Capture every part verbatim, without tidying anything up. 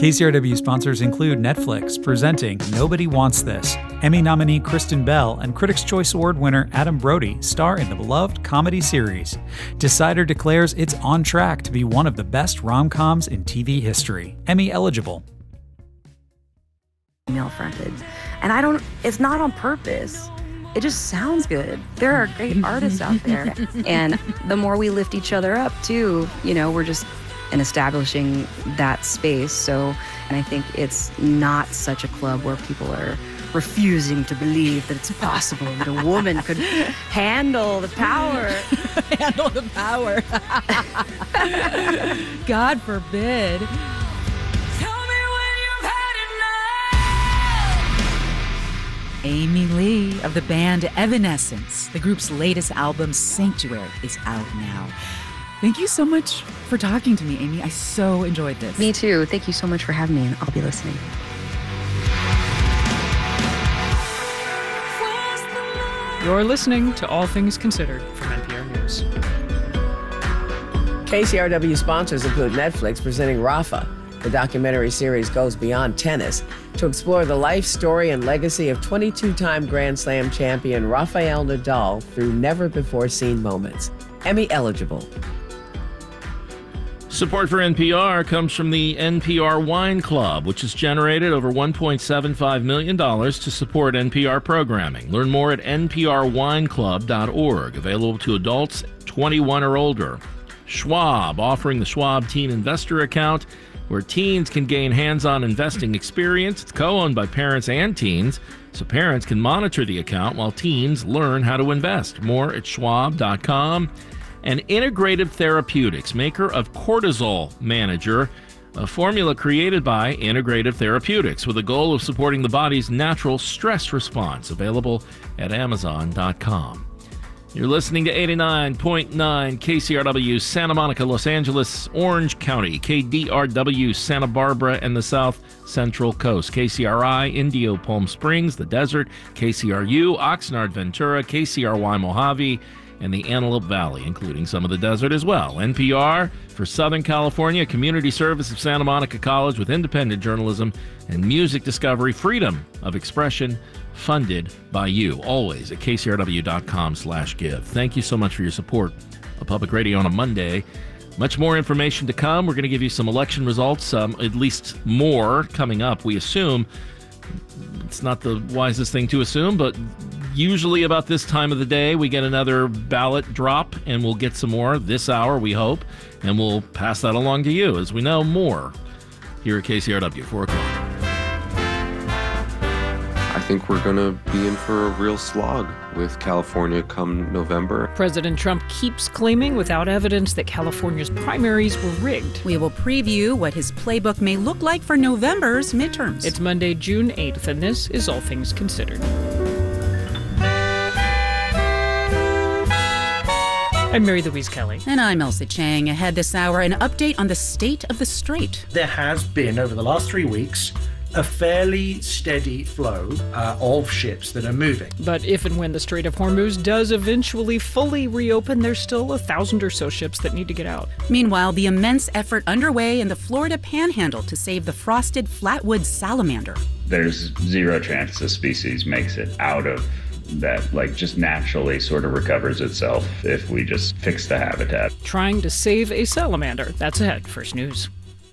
K C R W sponsors include Netflix, presenting Nobody Wants This. Emmy nominee Kristen Bell and Critics' Choice Award winner Adam Brody star in the beloved comedy series. Decider declares it's on track to be one of the best rom-coms in T V history. Emmy eligible. Male fronted. And I don't, it's not on purpose. It just sounds good. There are great artists out there. And the more we lift each other up too, you know, we're just in establishing that space. So, and I think it's not such a club where people are refusing to believe that it's possible that a woman could handle the power. Handle the power. God forbid. Amy Lee of the band Evanescence. The group's latest album, Sanctuary, is out now. Thank you so much for talking to me, Amy. I so enjoyed this. Me too. Thank you so much for having me, and I'll be listening. You're listening to All Things Considered from N P R News. K C R W sponsors include Netflix presenting Rafa. The documentary series goes beyond tennis to explore the life story and legacy of twenty-two-time Grand Slam champion Rafael Nadal through never-before-seen moments. Emmy eligible. Support for N P R comes from the N P R Wine Club, which has generated over one point seven five million dollars to support N P R programming. Learn more at n p r wine club dot org. Available to adults twenty-one or older. Schwab, offering the Schwab Teen Investor Account, where teens can gain hands-on investing experience. It's co-owned by parents and teens, so parents can monitor the account while teens learn how to invest. More at schwab dot com. And Integrative Therapeutics, maker of Cortisol Manager, a formula created by Integrative Therapeutics with the goal of supporting the body's natural stress response. Available at amazon dot com. You're listening to eighty-nine point nine K C R W, Santa Monica, Los Angeles, Orange County, K D R W, Santa Barbara, and the South Central Coast, K C R I, Indio, Palm Springs, the Desert, K C R U, Oxnard, Ventura, K C R Y, Mojave, and the Antelope Valley, including some of the desert as well. N P R for Southern California, community service of Santa Monica College with independent journalism and music discovery, freedom of expression, funded by you, always at k c r w dot com slash give. Thank you so much for your support of public radio on a Monday. Much more information to come. We're going to give you some election results, um, at least more coming up, we assume. It's not the wisest thing to assume, but usually about this time of the day, we get another ballot drop, and we'll get some more this hour, we hope, and we'll pass that along to you as we know more here at K C R W, four o'clock. I think we're going to be in for a real slog with California come November. President Trump keeps claiming without evidence that California's primaries were rigged. We will preview what his playbook may look like for November's midterms. It's Monday, June eighth, and this is All Things Considered. I'm Mary Louise Kelly. And I'm Elsa Chang. Ahead this hour, an update on the state of the Strait. There has been, over the last three weeks, a fairly steady flow uh, of ships that are moving. But if and when the Strait of Hormuz does eventually fully reopen, there's still a thousand or so ships that need to get out. Meanwhile, the immense effort underway in the Florida Panhandle to save the frosted flatwood salamander. There's zero chance the species makes it out of that, like, just naturally sort of recovers itself if we just fix the habitat. Trying to save a salamander. That's ahead. First News.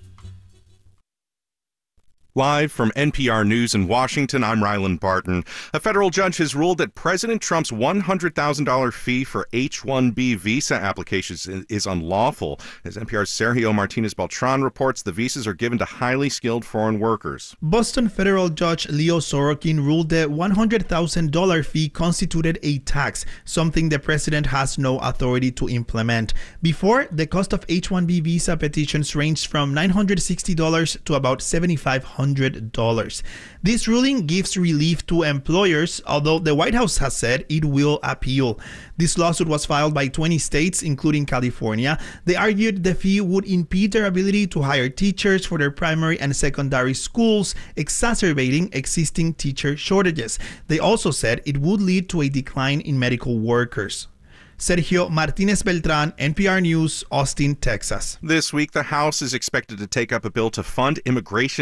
Live from N P R News in Washington, I'm Ryland Barton. A federal judge has ruled that President Trump's one hundred thousand dollars fee for H one B visa applications is unlawful. As N P R's Sergio Martinez-Beltran reports, the visas are given to highly skilled foreign workers. Boston federal judge Leo Sorokin ruled the one hundred thousand dollars fee constituted a tax, something the president has no authority to implement. Before, the cost of H one B visa petitions ranged from nine hundred sixty dollars to about seventy-five hundred dollars. This ruling gives relief to employers, although the White House has said it will appeal. This lawsuit was filed by twenty states, including California. They argued the fee would impede their ability to hire teachers for their primary and secondary schools, exacerbating existing teacher shortages. They also said it would lead to a decline in medical workers. Sergio Martinez-Beltran, N P R News, Austin, Texas. This week, the House is expected to take up a bill to fund immigration